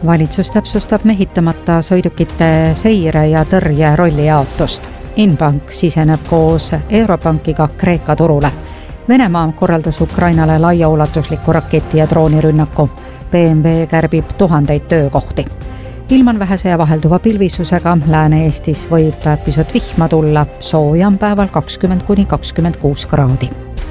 Valitsus täpsustab mehitamata sõidukite seire ja tõrje rollijaotust. Inbank siseneb koos Eurobankiga Kreeka turule. Venemaa korraldas Ukrainale laiaulatusliku raketi- ja droonirünnaku. BMW kärbib tuhandeid töökohti. Ilman vähese ja vahelduva pilvisusega Lääne-Eestis võib pisut vihma tulla, soojam päeval 20–26 kraadi.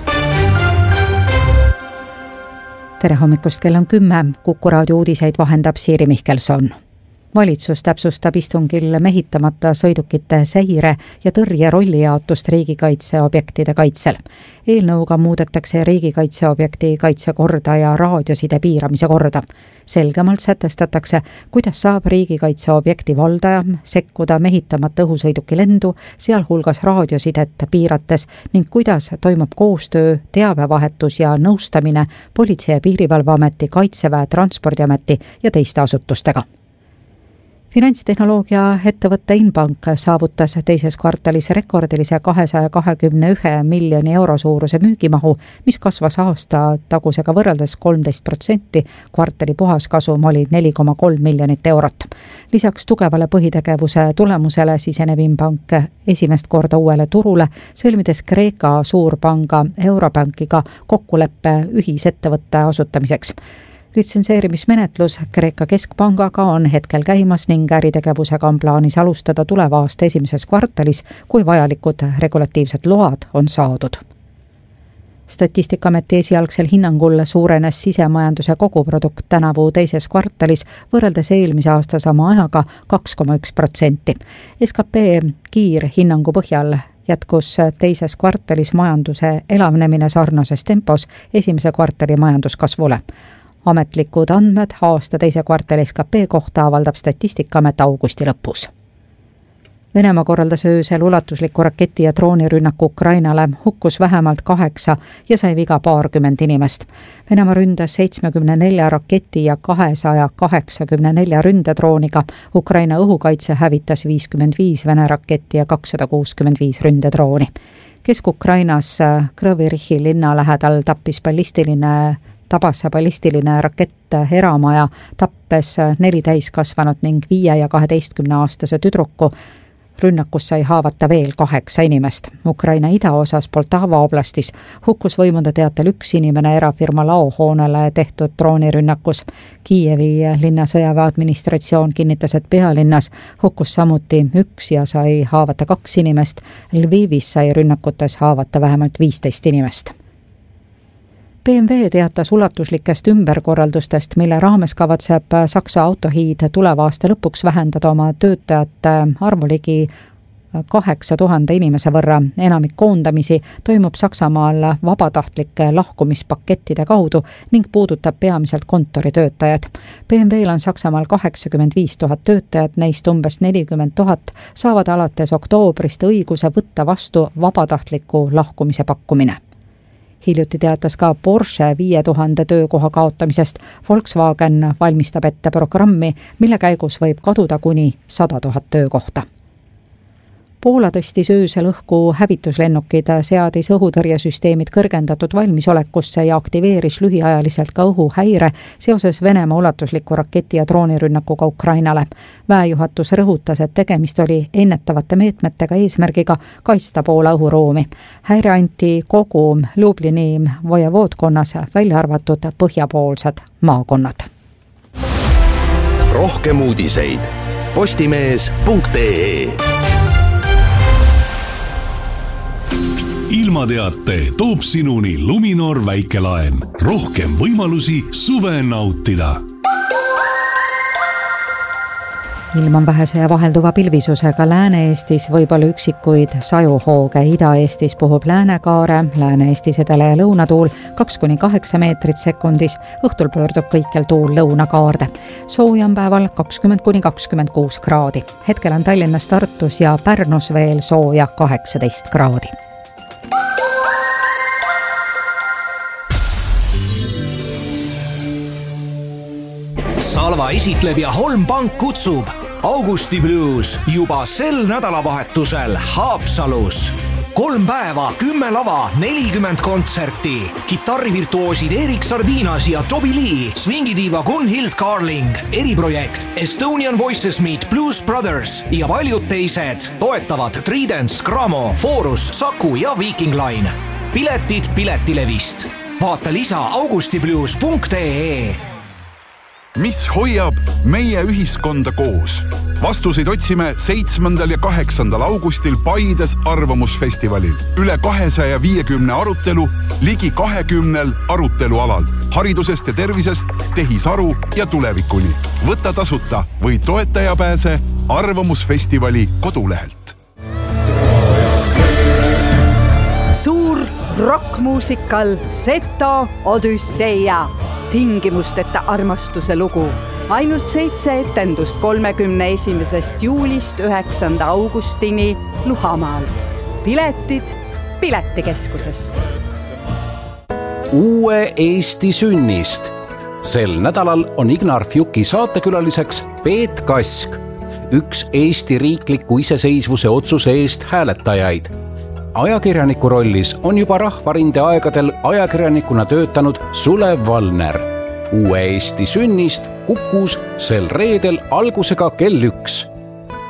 Tere hommikust, kell on 10, Kuku raadio uudiseid vahendab Siiri Mihkelson. Valitsus täpsustab istungil mehitamata sõidukite seire- ja tõrje rollijaotust riigikaitseobjektide kaitsel. Eelnõuga muudetakse riigikaitseobjekti kaitsekorda ja raadioside piiramise korda. Selgemalt sätestatakse, kuidas saab riigikaitseobjekti valdaja sekkuda mehitamata õhusõiduki lendu, sealhulgas raadiosidet piirates, ning kuidas toimub koostöö, teabevahetus ja nõustamine Politsei- ja Piirivalveameti, Kaitseväe, Transpordiameti ja teiste asutustega. Finantstehnoloogia ettevõtte Inbank saavutas teises kvartalis rekordilise 221 miljoni euro suuruse müügimahu, mis kasvas aasta tagusega võrreldes 13%, kvartali puhaskasum oli 4,3 miljonit eurot. Lisaks tugevale põhitegevuse tulemusele siseneb Inbank esimest korda uuele turule, sõlmides Kreeka suurpanga Eurobankiga kokkuleppe ühisettevõtte asutamiseks. Litsenseerimismenetlus Kreeka keskpangaga on hetkel käimas ning äritegevusega on plaanis alustada tuleva aasta esimeses kvartalis, kui vajalikud regulatiivsed load on saadud. Statistikaameti esialgsel hinnangul suurenes sisemajanduse koguprodukt tänavu teises kvartalis võrreldes eelmise aasta sama ajaga 2,1%. SKP kiirhinnangu põhjal jätkus teises kvartalis majanduse elavnemine sarnases tempos esimese kvartali majanduskasvule. Ametlikud andmed aasta teise kvartali SKP kohta avaldab Statistikaamet augusti lõpus. Venemaa korraldas öösel ulatusliku raketi- ja droonirünnaku Ukrainale, hukkus vähemalt 8 ja sai viga paarkümmend inimest. Venemaa ründas 74 raketi ja 284 ründedrooniga. Ukraina õhukaitse hävitas 55 Vene raketti ja 265 ründedrooni. Kesk-Ukrainas Krõvirihi linna lähedal tabas ballistiline rakett eramaja, tappes 4 täiskasvanut ning 5 ja 12-aastase tüdruku. Rünnakus sai haavata veel 8 inimest. Ukraina idaosas Poltava oblastis hukkus võimude teatel 1 inimene erafirma laohoonele tehtud droonirünnakus. Kiievi linna sõjaväe administratsioon kinnitas, et pealinnas hukkus samuti 1 ja sai haavata 2 inimest. Lvivis sai rünnakutes haavata vähemalt 15 inimest. BMW teatas ulatuslikest ümberkorraldustest, mille raames kavatseb Saksa autohiid tuleva aasta lõpuks vähendada oma töötajate arvu ligi 8000 inimese võrra. Enamik koondamisi toimub Saksamaal vabatahtlike lahkumispakettide kaudu ning puudutab peamiselt kontoritöötajad. BMW-l on Saksamaal 85 000 töötajat, neist umbes 40 000 saavad alates oktoobrist õiguse võtta vastu vabatahtliku lahkumise pakkumine. Hiljuti teatas ka Porsche 5000 töökoha kaotamisest. Volkswagen valmistab ette programmi, mille käigus võib kaduda kuni 100 000 töökohta. Poola tõstis öösel õhku hävituslennukid, seadis õhutõrjesüsteemid kõrgendatud valmisolekusse ja aktiveeris lühiajaliselt ka õhuhäire seoses Venemaa ulatusliku raketi- ja droonirünnakuga Ukrainale. Väejuhatus rõhutas, et tegemist oli ennetavate meetmetega eesmärgiga kaitsta Poola õhuruumi. Häire anti kogu Lublini vojevoodkonnas, välja arvatud põhjapoolsed maakonnad. Rohkem uudiseid postimees.ee. Ilmateate toob sinuni Luminor väikelaen. Rohkem võimalusi suve nautida. Ilm on vähese ja vahelduva pilvisusega. Lääne-Eestis võib-olla üksikuid sajuhooge. Ida-Eestis puhub läänekaare, Lääne-Eestis edela- ja lõunatuul 2–8 meetrit sekundis. Õhtul pöördub kõikjal tuul lõunakaarde. Soojam päeval 20–26 kraadi. Hetkel on Tallinnas, Tartus ja Pärnus veel sooja 18 kraadi. Salva esitleb ja Holm Pank kutsub Augusti Blues juba sel nädalavahetusel Haapsalus. 3 päeva, 10 lava, 40 kontserti. Kitarrivirtuoosid Erik Sardinas ja Toby Lee, swingidiiva Gunhild Carling, eriprojekt Estonian Voices Meet Blues Brothers ja paljud teised. Toetavad Tridents, Gramo, Forus, Saku ja Viking Line. Piletid Piletilevist. Vaata lisa augustiblues.ee. Mis hoiab meie ühiskonda koos? Vastuseid otsime 7. ja 8. augustil Paides Arvamusfestivalil. Üle 250 arutelu, ligi 20 arutelualal. Haridusest ja tervisest, tehisaru ja tulevikuni. Võta tasuta või toetaja pääse Arvamusfestivali kodulehelt. Suur rockmuusikal Seto Odüsseia. Tingimusteta armastuse lugu. Ainult 7 etendust 31. juulist 9. augustini Luhamaal. Piletid Piletikeskusest. Uue Eesti sünnist. Sel nädalal on Ignar Fjuki saatekülaliseks Peet Kask, üks Eesti riikliku iseseisvuse otsuse eest hääletajaid. Ajakirjaniku rollis on juba Rahvarinde aegadel ajakirjanikuna töötanud Sulev Valner. Uue Eesti sünnist Kukus sel reedel algusega kell 1.